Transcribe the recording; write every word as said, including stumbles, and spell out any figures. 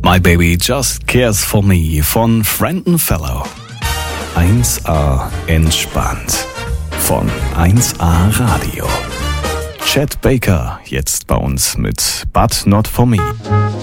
My Baby Just Cares For Me von Frenton Fellow. eins a entspannt von eins a Radio. Chet Baker jetzt bei uns mit But Not For Me.